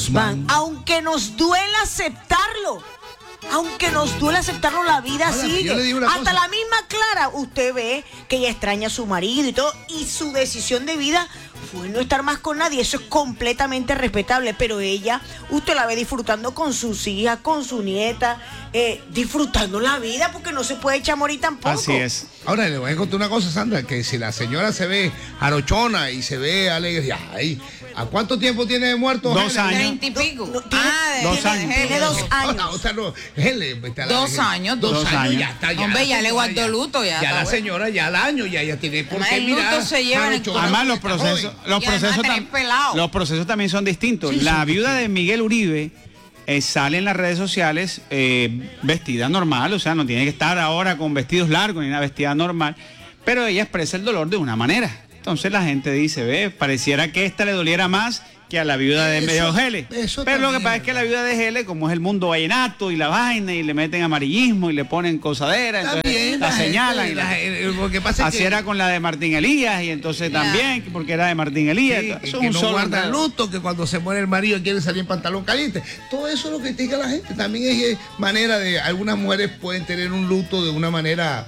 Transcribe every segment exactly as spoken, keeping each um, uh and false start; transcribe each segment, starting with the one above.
Van, aunque nos duela aceptarlo. Aunque nos duele aceptarlo, la vida ahora, sigue. Hasta cosa. La misma Clara, usted ve que ella extraña a su marido y todo, y su decisión de vida fue no estar más con nadie. Eso es completamente respetable, pero ella, usted la ve disfrutando con sus hijas, con su nieta, eh, disfrutando la vida, porque no se puede echar a morir tampoco. Así es. Ahora le voy a contar una cosa, Sandra, que si la señora se ve jarochona y se ve alegre, ay, ¿a cuánto tiempo tiene de muerto? Dos años. Treinta y pico. No, no, tiene, ah, de, dos tiene, años. Tiene dos años. No, o sea, no, Hele, dos años. Dos, dos años, años. ya está. Ya Hombre, ya le guardó luto. Ya, ya la señora, ya al año, ya, ya tiene por qué el luto mirar. se lleva en el corazón. Además, los procesos, los, procesos tam, los procesos también son distintos. Sí, la sí, viuda sí. de Miguel Uribe eh, sale en las redes sociales eh, vestida normal, o sea, no tiene que estar ahora con vestidos largos ni una vestida normal, pero ella expresa el dolor de una manera. Entonces la gente dice, ve, pareciera que esta le doliera más que a la viuda de Medio Gele. Pero también, lo que pasa es que la viuda de Gele, como es el mundo vallenato y la vaina, y le meten amarillismo y le ponen cosadera, entonces también, la, la señalan. Gente, y la, la, que pasa así es que, era con la de Martín Elías, y entonces yeah. también, porque era de Martín Elías. Sí, que, que no solo guarda el luto, que cuando se muere el marido quiere salir en pantalón caliente. Todo eso lo critica la gente. También es manera de, algunas mujeres pueden tener un luto de una manera...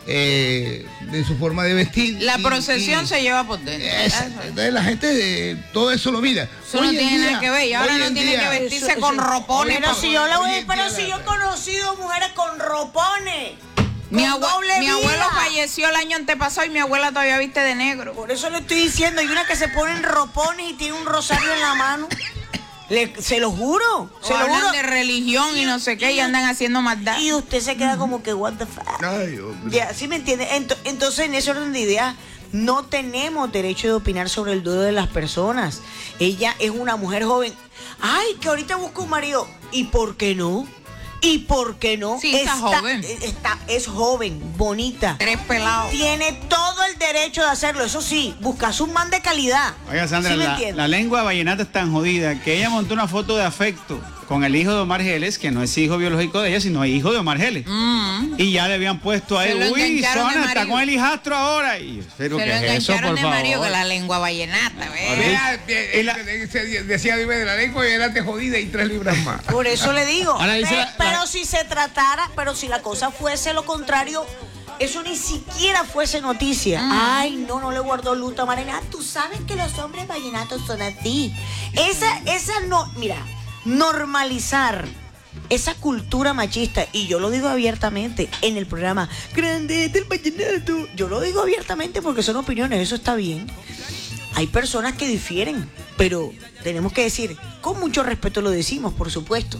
Eh, de su forma de vestir. La y, procesión y, se lleva por dentro. Esa, entonces la gente eh, todo eso lo mira. Eso hoy no tiene día, nada que ver. Y ahora no tiene día, que vestirse eso, con eso, ropones. Pero si yo, voy, pero si yo he conocido mujeres con ropones. Mi, abue mi abuelo falleció el año antepasado y mi abuela todavía viste de negro. Por eso le estoy diciendo, hay una que se pone en ropones y tiene un rosario en la mano. Le, se lo juro, o se lo hablan juro. de religión y no sé qué y, y andan haciendo maldad. Y usted se queda como que what the fuck. Ay, ya, ¿sí me entiende? Ent entonces en ese orden de ideas no tenemos derecho de opinar sobre el duelo de las personas. Ella es una mujer joven. Ay, que ahorita busca un marido. ¿Y por qué no? ¿Y por qué no? Sí, está, está joven. Está, es joven, bonita. Tres pelados. Tiene todo el derecho de hacerlo. Eso sí, buscas un man de calidad. Oiga, Sandra, ¿sí la, la lengua vallenata es tan jodida que ella montó una foto de afecto con el hijo de Omar Geles, que no es hijo biológico de ella, sino hijo de Omar Geles. Mm. Y ya le habían puesto ahí, uy, Zona, está con el hijastro ahora. Y, pero se ¿qué lo es eso, por de favor? Mario con la lengua vallenata, ¿ves? La... Decía Dime, la lengua vallenata es jodida y tres libras más. Por eso le digo. Ahora dice pero, la, la... pero si se tratara, pero si la cosa fuese lo contrario, eso ni siquiera fuese noticia. Mm. Ay, no, no le guardó luto a Marina. Tú sabes que los hombres vallenatos son así. Esa, esa no, mira, normalizar esa cultura machista, y yo lo digo abiertamente en el programa Grande del Vallenato, yo lo digo abiertamente porque son opiniones, eso está bien. Hay personas que difieren, pero tenemos que decir, con mucho respeto lo decimos, por supuesto.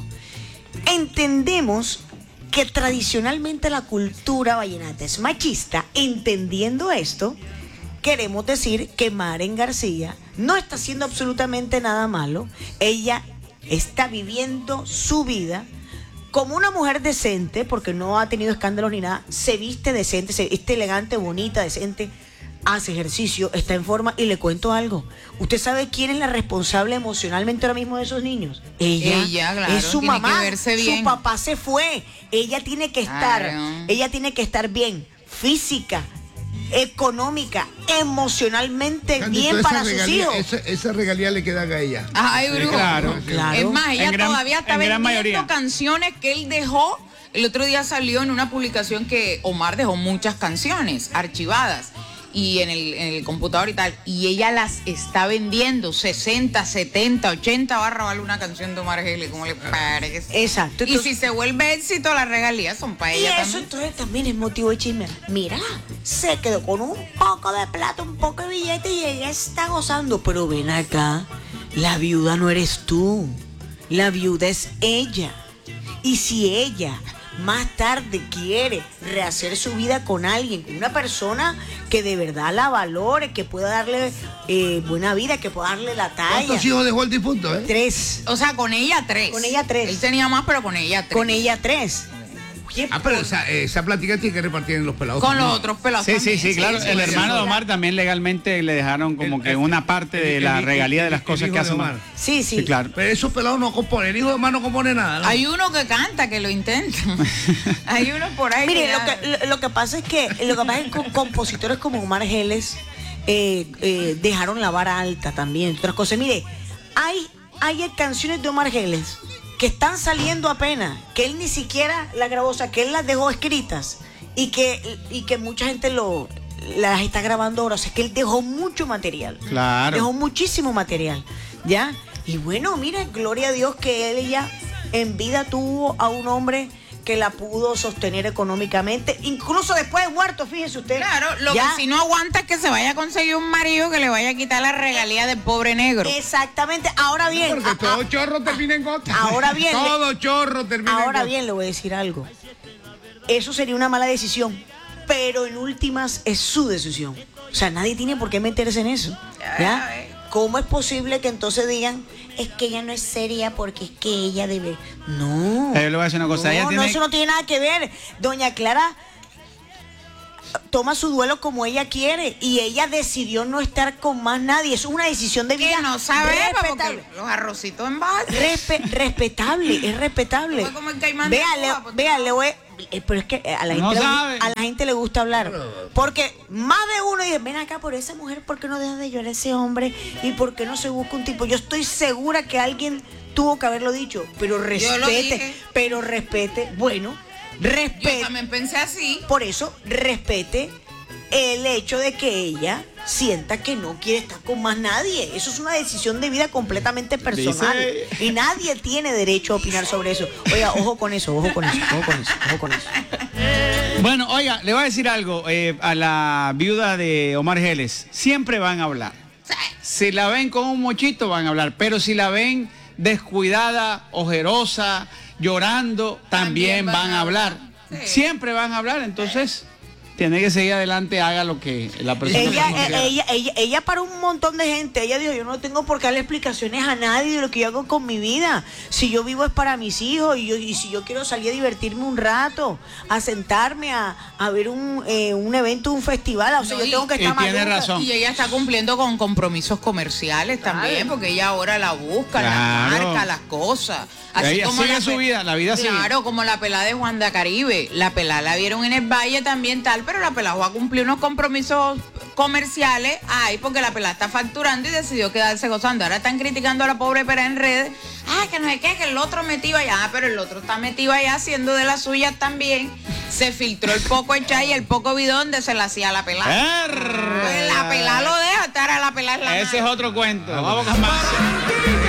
Entendemos que tradicionalmente la cultura vallenata es machista. Entendiendo esto, queremos decir que Maren García no está haciendo absolutamente nada malo. Ella está viviendo su vida como una mujer decente, porque no ha tenido escándalos ni nada. Se viste decente, se viste elegante, bonita, decente, hace ejercicio, está en forma. Y le cuento algo, ¿usted sabe quién es la responsable emocionalmente ahora mismo de esos niños? Ella, ella claro, es su tiene mamá, que verse bien. Su papá se fue, ella tiene que estar, claro. ella tiene que estar bien, física, económica, emocionalmente Candy, bien para regalía, sus hijos. Esa, esa regalía le queda a ella. Ay, brujo. Sí, claro, claro. Es más, ella gran, todavía está vendiendo canciones que él dejó. El otro día salió en una publicación que Omar dejó muchas canciones archivadas y en el, en el computador y tal, y ella las está vendiendo sesenta, setenta, ochenta barra vale una canción de Omar Geles, como le parece. Exacto. Y si se vuelve éxito, las regalías son para ella. Y eso también. entonces también es motivo de chisme. Mira, se quedó con un poco de plata, un poco de billete y ella está gozando. Pero ven acá, la viuda no eres tú, la viuda es ella. Y si ella más tarde quiere rehacer su vida con alguien, con una persona que de verdad la valore, que pueda darle eh, buena vida, que pueda darle la talla. ¿Cuántos hijos dejó el difunto? Eh? Tres. O sea, con ella tres. Con ella tres. Él tenía más, pero con ella tres. Con ella tres. Oye, ah, pero esa, esa plática tiene que repartir en los pelados. Con también. los otros pelados. Sí, también. sí, sí, claro. Sí, el sí, hermano sí. de Omar también legalmente le dejaron como El, que una parte de el, la el, regalía de las el, cosas el que hace Omar. Sí, sí, sí, claro. Pero esos pelados no componen. El hijo de Omar no compone nada, ¿no? Hay uno que canta, que lo intenta. Hay uno por ahí. Mire, que lo que, lo, lo que pasa es que lo que pasa es que compositores como Omar Geles eh, eh, dejaron la vara alta también, otras cosas. Mire, hay hay canciones de Omar Geles que están saliendo apenas, que él ni siquiera las grabó, o sea, que él las dejó escritas y que, y que mucha gente lo las está grabando ahora, o sea, que él dejó mucho material. Claro. Dejó muchísimo material, ¿ya? Y bueno, mira, gloria a Dios que él ya en vida tuvo a un hombre que la pudo sostener económicamente, incluso después de muerto, fíjese usted. Claro, lo ¿ya? que si no aguanta es que se vaya a conseguir un marido que le vaya a quitar la regalía del pobre negro. Exactamente, ahora bien. Porque a, todo a, chorro termina en gota. Ahora bien. Todo chorro termina en gota. Ahora bien, le voy a decir algo. Eso sería una mala decisión, pero en últimas es su decisión. O sea, nadie tiene por qué meterse en eso. ¿Ya? ¿Cómo es posible que entonces digan, es que ella no es seria porque es que ella debe? No. Yo le voy a decir una cosa. No, ella no, tiene... eso no tiene nada que ver. Doña Clara toma su duelo como ella quiere y ella decidió no estar con más nadie. Eso es una decisión de vida. Que no sabe, respetable. Los arrocitos en base. Respe respetable, es respetable. Como el caimán vea, de le, Cuba, pues, vea, le voy, pero es que a la, no gente sabe. le, a la gente le gusta hablar. Porque más de uno dice, ven acá por esa mujer, ¿por qué no deja de llorar ese hombre? ¿Y por qué no se busca un tipo? Yo estoy segura que alguien tuvo que haberlo dicho, pero respete, pero respete, bueno, respete. Yo también pensé así. Por eso, respete el hecho de que ella sienta que no quiere estar con más nadie. Eso es una decisión de vida completamente personal. Dice... Y nadie tiene derecho a opinar sobre eso. Oiga, ojo con eso, ojo con eso, ojo con eso, ojo con eso. Bueno, oiga, le voy a decir algo eh, a la viuda de Omar Geles. Siempre van a hablar. Si la ven con un mochito, van a hablar. Pero si la ven descuidada, ojerosa, llorando, también, también van, van a hablar. hablar. Sí. Siempre van a hablar, entonces... Tiene que seguir adelante, haga lo que la persona ella, ella, ella, ella para un montón de gente, ella dijo, yo no tengo por qué darle explicaciones a nadie de lo que yo hago con mi vida. Si yo vivo es para mis hijos y, yo, y si yo quiero salir a divertirme un rato, a sentarme a, a ver un, eh, un evento, un festival, o sea, no, yo tengo que estar más. Tiene razón. Y ella está cumpliendo con compromisos comerciales también, claro. Porque ella ahora la busca, claro. la marca, las cosas. Así ella como sigue la, su vida, la vida claro, sigue. Claro, como la pelada de Juan de Caribe. La pelada la vieron en el Valle también tal, pero la pelada va a cumplir unos compromisos comerciales. Ay, porque la pelada está facturando y decidió quedarse gozando. Ahora están criticando a la pobre pera en redes. Ah, que no sé qué, que el otro metido allá. Ah, pero el otro está metido allá haciendo de las suyas también. Se filtró el poco echá y el poco bidón donde se la hacía la pelada. Pues la pelada lo deja, estar a la pelada. Ese es otro cuento. Vamos con más.